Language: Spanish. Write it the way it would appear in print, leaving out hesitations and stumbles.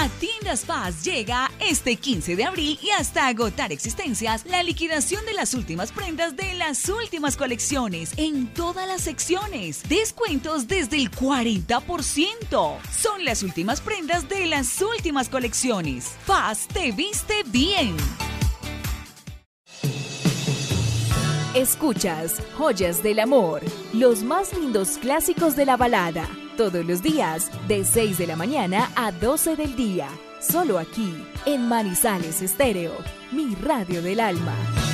A Tiendas Paz llega este 15 de abril y hasta agotar existencias la liquidación de las últimas prendas de las últimas colecciones en todas las secciones. Descuentos desde el 40%. Son las últimas prendas de las últimas colecciones. Paz te viste bien. Escuchas Joyas del Amor, los más lindos clásicos de la balada. Todos los días, de 6 de la mañana a 12 del día. Solo aquí, en Manizales Estéreo, mi radio del alma.